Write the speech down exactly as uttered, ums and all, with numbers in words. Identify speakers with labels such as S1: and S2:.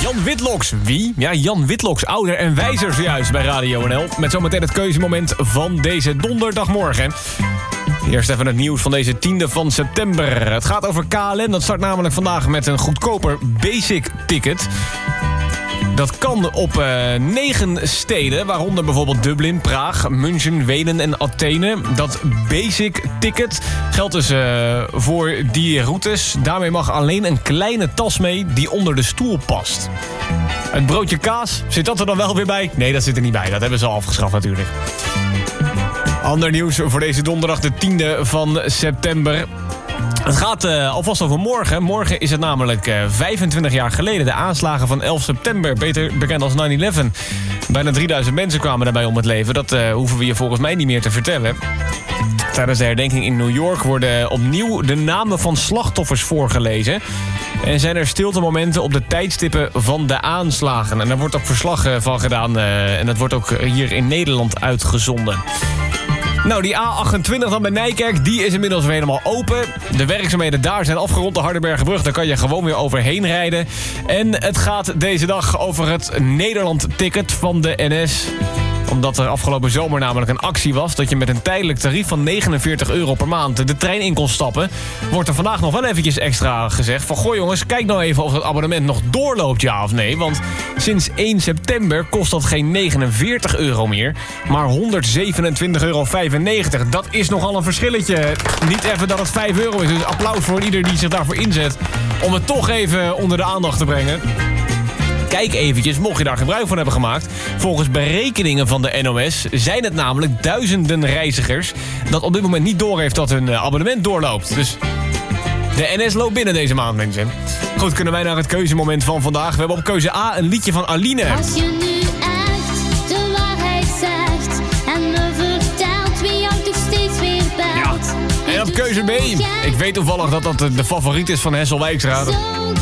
S1: Jan Witloks. Wie? Ja, Jan Witloks, ouder en wijzer zojuist bij Radio N L. Met zometeen het keuzemoment van deze donderdagmorgen. Eerst even het nieuws van deze tiende van september. Het gaat over K L M. Dat start namelijk vandaag met een goedkoper basic ticket. Dat kan op uh, negen steden, waaronder bijvoorbeeld Dublin, Praag, München, Wenen en Athene. Dat basic ticket geldt dus uh, voor die routes. Daarmee mag alleen een kleine tas mee die onder de stoel past. Het broodje kaas, zit dat er dan wel weer bij? Nee, dat zit er niet bij. Dat hebben ze al afgeschaft natuurlijk. Ander nieuws voor deze donderdag, de tiende van september. Het gaat uh, alvast over morgen. Morgen is het namelijk uh, vijfentwintig jaar geleden. De aanslagen van elf september, beter bekend als nine eleven. Bijna drieduizend mensen kwamen daarbij om het leven. Dat uh, hoeven we je volgens mij niet meer te vertellen. Tijdens de herdenking in New York worden opnieuw de namen van slachtoffers voorgelezen. En zijn er stiltemomenten op de tijdstippen van de aanslagen. En daar wordt ook verslag uh, van gedaan. Uh, en dat wordt ook hier in Nederland uitgezonden. Nou, die A achtentwintig dan bij Nijkerk, die is inmiddels weer helemaal open. De werkzaamheden daar zijn afgerond, de Hardenbergenbrug. Daar kan je gewoon weer overheen rijden. En het gaat deze dag over het Nederland-ticket van de N S. Omdat er afgelopen zomer namelijk een actie was dat je met een tijdelijk tarief van negenenveertig euro per maand de trein in kon stappen, wordt er vandaag nog wel eventjes extra gezegd van, goh jongens, kijk nou even of het abonnement nog doorloopt, ja of nee. Want sinds één september kost dat geen negenenveertig euro meer, maar honderdzevenentwintig euro vijfennegentig. Dat is nogal een verschilletje. Niet even dat het vijf euro is, dus applaus voor ieder die zich daarvoor inzet om het toch even onder de aandacht te brengen. Kijk eventjes, mocht je daar gebruik van hebben gemaakt. Volgens berekeningen van de N O S zijn het namelijk duizenden reizigers dat op dit moment niet doorheeft dat hun abonnement doorloopt. Dus de N S loopt binnen deze maand, mensen. Goed, kunnen wij naar het keuzemoment van vandaag. We hebben op keuze A een liedje van Aline.
S2: Als je nu echt de waarheid zegt en me vertelt wie jou toch steeds weer belt.
S1: Ja. En op keuze B. Ik weet toevallig dat dat de favoriet is van Hessel Wijkstra.